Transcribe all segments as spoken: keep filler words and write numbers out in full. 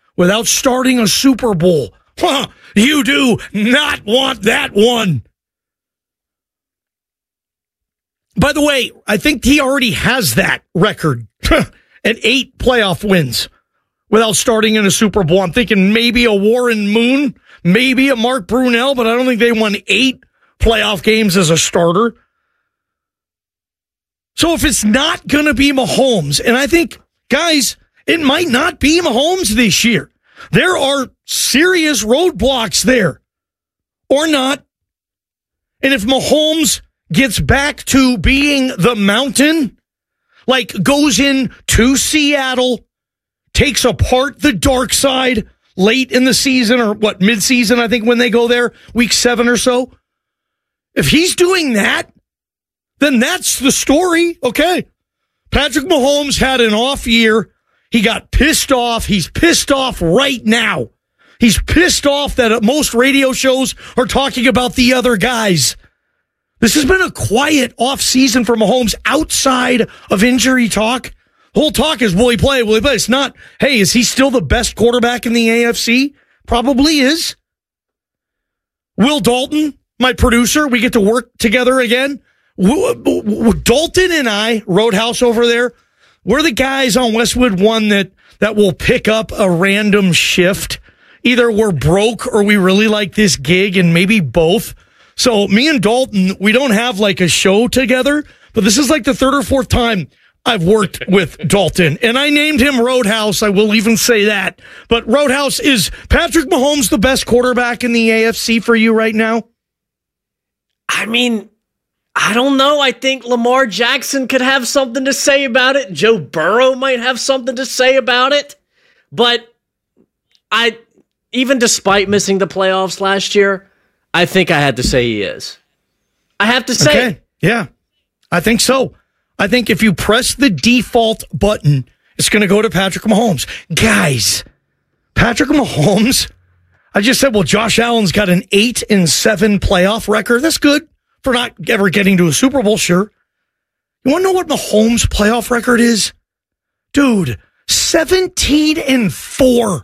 without starting a Super Bowl. Huh, you do not want that one. By the way, I think he already has that record at eight playoff wins without starting in a Super Bowl. I'm thinking maybe a Warren Moon, maybe a Mark Brunell, but I don't think they won eight playoff games as a starter. So if it's not going to be Mahomes, and I think, guys, it might not be Mahomes this year. There are serious roadblocks there, or not. And if Mahomes gets back to being the mountain, like goes in to Seattle, takes apart the dark side late in the season, or what, mid-season, I think, when they go there, week seven or so. If he's doing that, then that's the story. Okay. Patrick Mahomes had an off year. He got pissed off. He's pissed off right now. He's pissed off that most radio shows are talking about the other guys. This has been a quiet off season for Mahomes outside of injury talk. The whole talk is, will he play? Will he play? It's not, hey, is he still the best quarterback in the A F C? Probably is. Will Dalton, my producer, we get to work together again. Dalton and I, Roadhouse over there, we're the guys on Westwood One that, that will pick up a random shift. Either we're broke or we really like this gig, and maybe both. So me and Dalton, we don't have like a show together, but this is like the third or fourth time I've worked with Dalton, and I named him Roadhouse. I will even say that. But Roadhouse, is Patrick Mahomes the best quarterback in the A F C for you right now? I mean, I don't know. I think Lamar Jackson could have something to say about it. Joe Burrow might have something to say about it. But I, even despite missing the playoffs last year, I think I had to say he is. I have to say. Okay. Yeah, I think so. I think if you press the default button, it's going to go to Patrick Mahomes. Guys, Patrick Mahomes, I just said, well, Josh Allen's got an eight and seven playoff record. That's good for not ever getting to a Super Bowl, sure. You want to know what Mahomes' playoff record is? Dude, seventeen and four.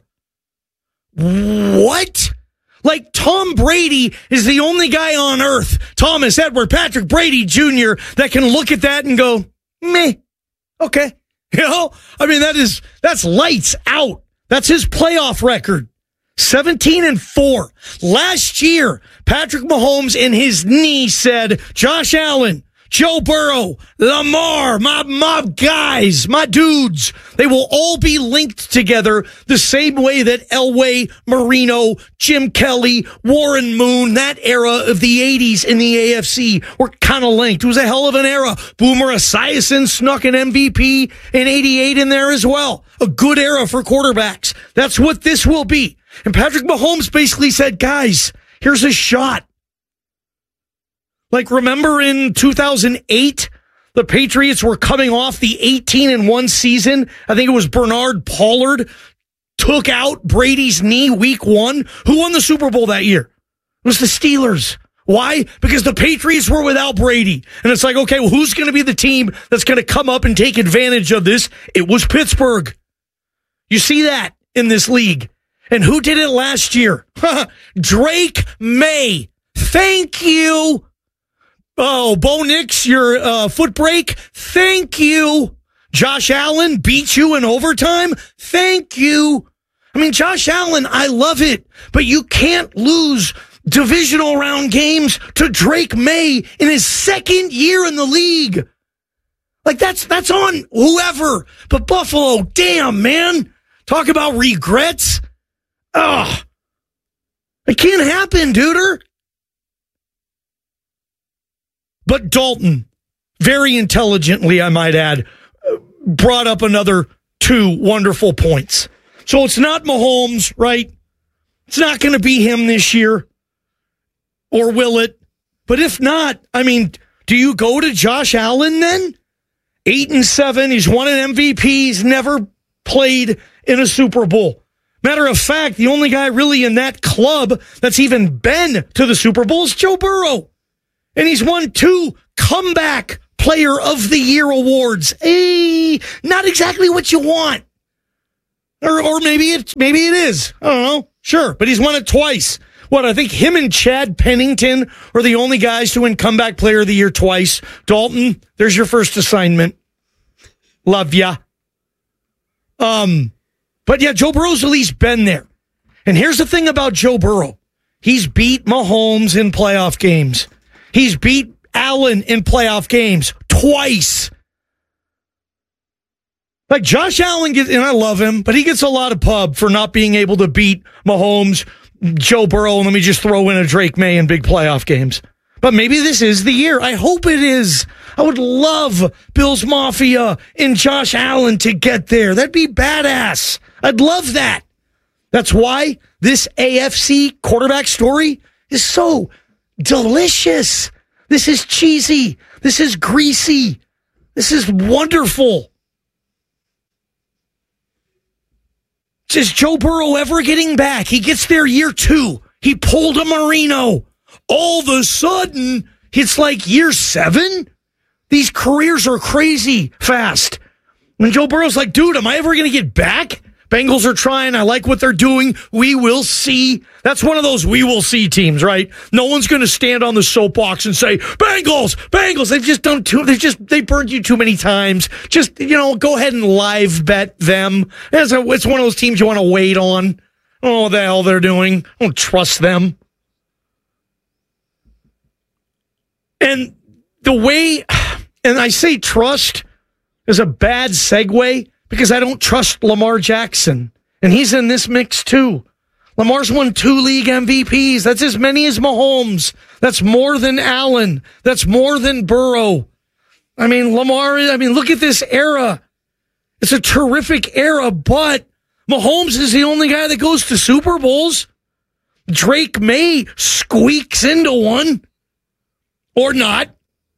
What? Like, Tom Brady is the only guy on earth, Thomas Edward Patrick Brady Junior, that can look at that and go, meh, okay. You know, I mean, that is, that's lights out. That's his playoff record. seventeen and four. Last year, Patrick Mahomes and his knee said, Josh Allen, Joe Burrow, Lamar, my, my guys, my dudes, they will all be linked together the same way that Elway, Marino, Jim Kelly, Warren Moon, that era of the eighties in the A F C were kind of linked. It was a hell of an era. Boomer Esiason snuck an M V P in eighty-eight in there as well. A good era for quarterbacks. That's what this will be. And Patrick Mahomes basically said, guys, here's a shot. Like, remember in two thousand eight, the Patriots were coming off the eighteen and one season. I think it was Bernard Pollard took out Brady's knee week one. Who won the Super Bowl that year? It was the Steelers. Why? Because the Patriots were without Brady. And it's like, okay, well, who's going to be the team that's going to come up and take advantage of this? It was Pittsburgh. You see that in this league. And who did it last year? Drake May. Thank you. Oh, Bo Nix, your uh, foot break. Thank you. Josh Allen beat you in overtime. Thank you. I mean, Josh Allen, I love it, but you can't lose divisional round games to Drake May in his second year in the league. Like, that's that's on whoever. But Buffalo, damn, man. Talk about regrets. Ugh. It can't happen, duder. But Dalton, very intelligently, I might add, brought up another two wonderful points. So it's not Mahomes, right? It's not going to be him this year. Or will it? But if not, I mean, do you go to Josh Allen then? Eight and seven. He's won an M V P. He's never played in a Super Bowl. Matter of fact, the only guy really in that club that's even been to the Super Bowl is Joe Burrow. And he's won two comeback player of the year awards. Hey, not exactly what you want. Or or maybe it's maybe it is. I don't know. Sure, but he's won it twice. What, I think him and Chad Pennington are the only guys to win Comeback Player of the Year twice. Dalton, there's your first assignment. Love ya. Um, but yeah, Joe Burrow's at least been there. And here's the thing about Joe Burrow. He's beat Mahomes in playoff games. He's beat Allen in playoff games twice. Like Josh Allen gets, and I love him, but he gets a lot of pub for not being able to beat Mahomes, Joe Burrow, and let me just throw in a Drake May in big playoff games. But maybe this is the year. I hope it is. I would love Bills Mafia and Josh Allen to get there. That'd be badass. I'd love that. That's why this A F C quarterback story is so delicious. This is cheesy. This is greasy. This is wonderful. Is Joe Burrow ever getting back? He gets there year two. He pulled a Marino. All of a sudden, it's like year seven. These careers are crazy fast. When Joe Burrow's like, dude, am I ever going to get back? Bengals are trying. I like what they're doing. We will see. That's one of those we will see teams, right? No one's going to stand on the soapbox and say, Bengals, Bengals. They've just done too, they've just, they burned you too many times. Just, you know, go ahead and live bet them. It's, a, it's one of those teams you want to wait on. I don't know what the hell they're doing. I don't trust them. And the way, and I say trust is a bad segue, because I don't trust Lamar Jackson. And he's in this mix too. Lamar's won two league M V Ps. That's as many as Mahomes. That's more than Allen. That's more than Burrow. I mean, Lamar, I mean, look at this era. It's a terrific era, but Mahomes is the only guy that goes to Super Bowls. Drake May squeaks into one. Or not.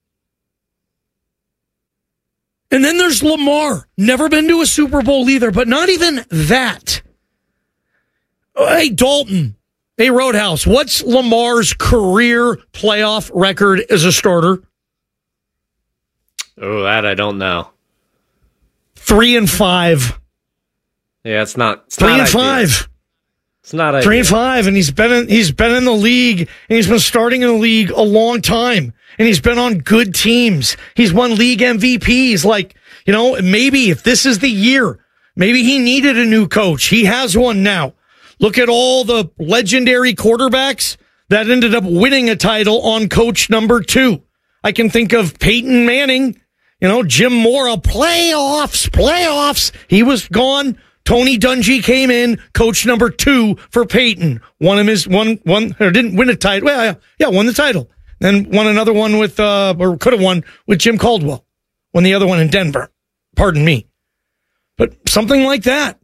And then there's Lamar. Never been to a Super Bowl either, but not even that. Hey, Dalton. Hey, Roadhouse. What's Lamar's career playoff record as a starter? Oh, that I don't know. Three and five. Yeah, it's not. It's Three not and ideal. five. It's not ideal. Three and five, and he's been in, he's been in the league, and he's been starting in the league a long time, and he's been on good teams. He's won league M V Ps. Like, you know, maybe if this is the year, maybe he needed a new coach. He has one now. Look at all the legendary quarterbacks that ended up winning a title on coach number two. I can think of Peyton Manning, you know, Jim Mora, playoffs, playoffs. He was gone. Tony Dungy came in, coach number two for Peyton. Won him his one, one, or didn't win a title. Well, yeah, won the title. Then won another one with, uh, or could have won with Jim Caldwell. Won the other one in Denver. Pardon me. But something like that.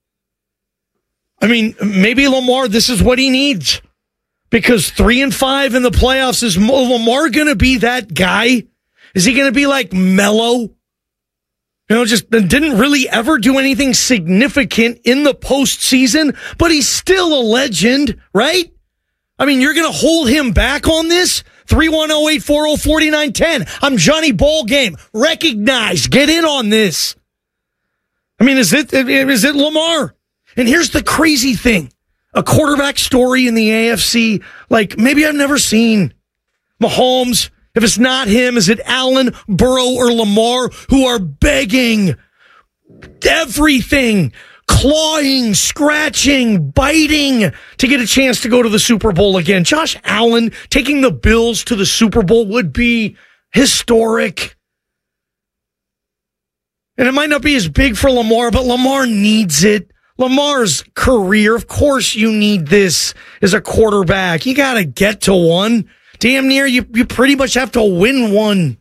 I mean, maybe Lamar, this is what he needs. Because three and five in the playoffs, is Lamar going to be that guy? Is he going to be like Mello? You know, just didn't really ever do anything significant in the postseason, but he's still a legend, right? I mean, you're going to hold him back on this? three one zero, eight four zero, four nine one zero. I'm Johnny Ballgame. Recognize. Get in on this. I mean, is it is it Lamar? And here's the crazy thing. A quarterback story in the A F C, like maybe I've never seen. Mahomes. If it's not him, is it Allen, Burrow, or Lamar who are begging everything, clawing, scratching, biting to get a chance to go to the Super Bowl again? Josh Allen taking the Bills to the Super Bowl would be historic. And it might not be as big for Lamar, but Lamar needs it. Lamar's career, of course you need this as a quarterback. You got to get to one. Damn near, you, you pretty much have to win one.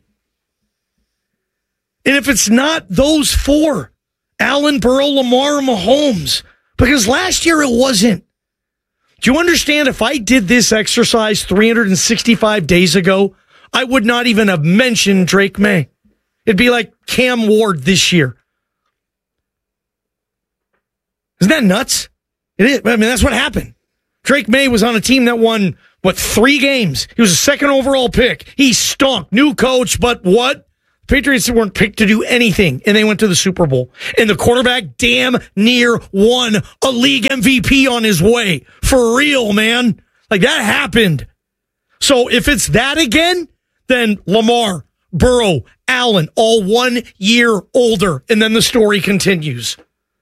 And if it's not those four, Allen, Burrow, Lamar, or Mahomes, because last year it wasn't. Do you understand if I did this exercise three hundred sixty-five days ago, I would not even have mentioned Drake May. It'd be like Cam Ward this year. Isn't that nuts? It is. I mean, that's what happened. Drake May was on a team that won, what, three games. He was a second overall pick. He stunk. New coach, but what? Patriots weren't picked to do anything, and they went to the Super Bowl. And the quarterback damn near won a league M V P on his way. For real, man. Like, that happened. So if it's that again, then Lamar, Burrow, Allen, all one year older, and then the story continues.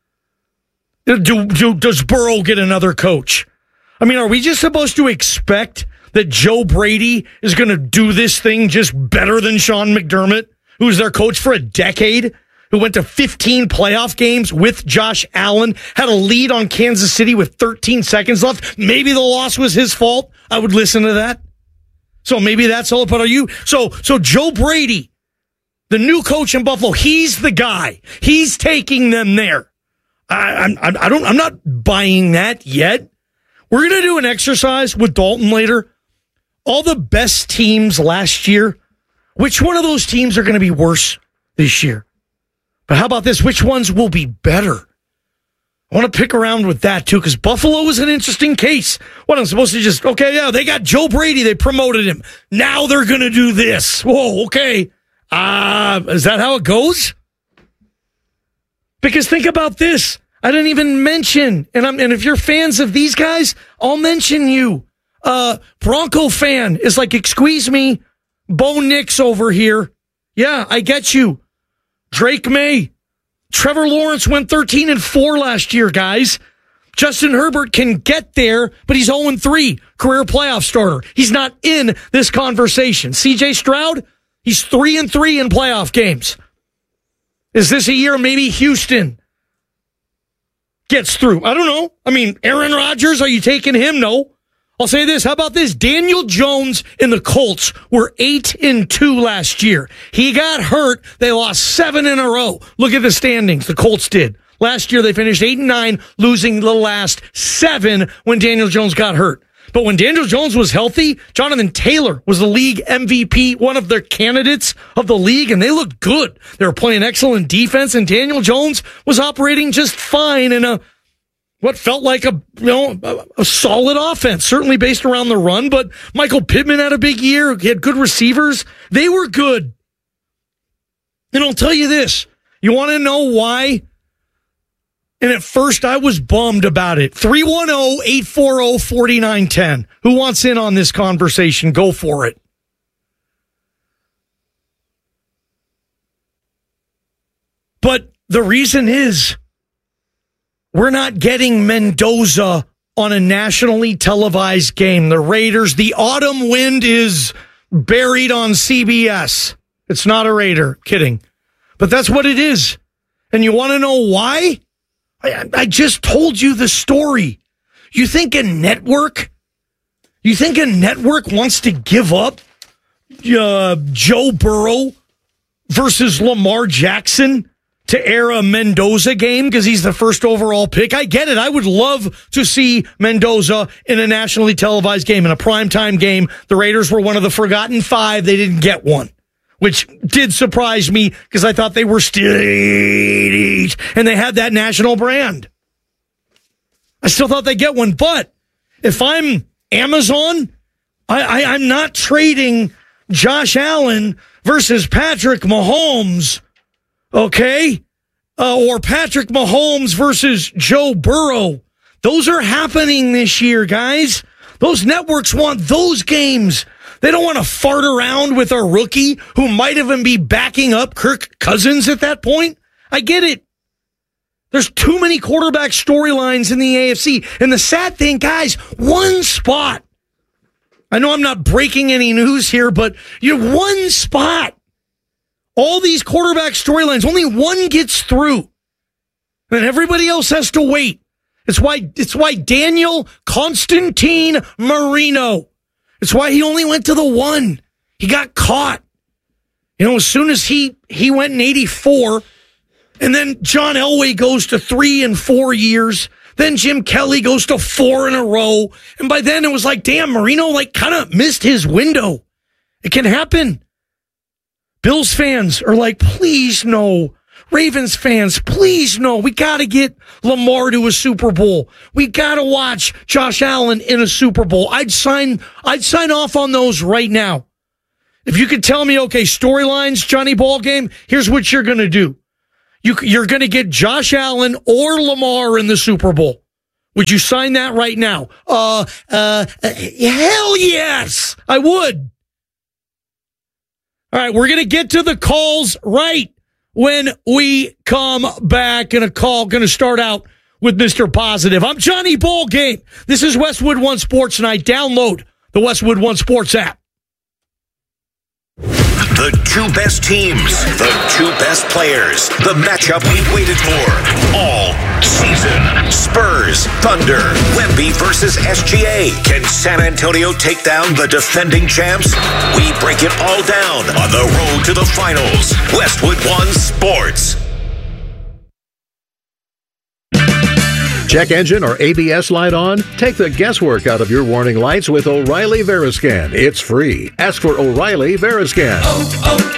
Do, do, does Burrow get another coach? I mean, are we just supposed to expect that Joe Brady is going to do this thing just better than Sean McDermott, who's their coach for a decade, who went to fifteen playoff games with Josh Allen, had a lead on Kansas City with thirteen seconds left? Maybe the loss was his fault. I would listen to that. So maybe that's all. But are you? So, so Joe Brady, the new coach in Buffalo, he's the guy. He's taking them there. I, I, I don't. I'm not buying that yet. We're going to do an exercise with Dalton later. All the best teams last year, which one of those teams are going to be worse this year? But how about this? Which ones will be better? I want to pick around with that, too, because Buffalo is an interesting case. What, I'm supposed to just, okay, yeah, they got Joe Brady. They promoted him. Now they're going to do this. Whoa, okay. Uh, is that how it goes? Because think about this. I didn't even mention, and I'm, and if you're fans of these guys, I'll mention you. Uh, Bronco fan is like, excuse me, Bo Nix over here. Yeah, I get you. Drake May. Trevor Lawrence went thirteen and four last year, guys. Justin Herbert can get there, but he's oh and three, career playoff starter. He's not in this conversation. C J Stroud, he's three and three in playoff games. Is this a year maybe Houston gets through? I don't know. I mean, Aaron Rodgers, are you taking him? No. I'll say this. How about this? Daniel Jones and the Colts were eight and two last year. He got hurt. They lost seven in a row. Look at the standings. The Colts did. Last year, they finished eight and nine, losing the last seven when Daniel Jones got hurt. But when Daniel Jones was healthy, Jonathan Taylor was the league M V P, one of their candidates of the league, and they looked good. They were playing excellent defense, and Daniel Jones was operating just fine in a what felt like a you know a, a solid offense, certainly based around the run. But Michael Pittman had a big year. He had good receivers. They were good. And I'll tell you this. You want to know why? And at first, I was bummed about it. three one zero, eight four zero, four nine one zero. Who wants in on this conversation? Go for it. But the reason is we're not getting Mendoza on a nationally televised game. The Raiders, the autumn wind is buried on C B S. It's not a Raider. Kidding. But that's what it is. And you want to know why? I, I just told you the story. You think a network, you think a network wants to give up uh, Joe Burrow versus Lamar Jackson to air a Mendoza game because he's the first overall pick? I get it. I would love to see Mendoza in a nationally televised game, in a primetime game. The Raiders were one of the forgotten five. They didn't get one, which did surprise me because I thought they were still eight and they had that national brand. I still thought they'd get one. But if I'm Amazon, I, I, I'm not trading Josh Allen versus Patrick Mahomes, okay? Uh, or Patrick Mahomes versus Joe Burrow. Those are happening this year, guys. Those networks want those games. They don't want to fart around with a rookie who might even be backing up Kirk Cousins at that point. I get it. There's too many quarterback storylines in the A F C. And the sad thing, guys, one spot. I know I'm not breaking any news here, but you have one spot. All these quarterback storylines, only one gets through. And everybody else has to wait. It's why, it's why Daniel Constantine Marino, it's why he only went to the one. He got caught. You know, as soon as he, he went in eighty-four, and then John Elway goes to three and four years. Then Jim Kelly goes to four in a row. And by then it was like, damn, Marino like kind of missed his window. It can happen. Bills fans are like, please no. Ravens fans, please no. We got to get Lamar to a Super Bowl. We got to watch Josh Allen in a Super Bowl. I'd sign, I'd sign off on those right now. If you could tell me, okay, storylines, Johnny Ballgame, here's what you're going to do. You, you're going to get Josh Allen or Lamar in the Super Bowl. Would you sign that right now? Uh, uh, uh hell yes, I would. All right, we're going to get to the calls right when we come back, and a call going to start out with Mister Positive. I'm Johnny Ballgame. This is Westwood One Sports Night. Download the Westwood One Sports app. The two best teams, the two best players, the matchup we've waited for all season. Spurs, Thunder, Wemby versus S G A. Can San Antonio take down the defending champs? We break it all down on the road to the finals. Westwood One Sports. Check engine or A B S light on? Take the guesswork out of your warning lights with O'Reilly Veriscan. It's free. Ask for O'Reilly Veriscan. Oh,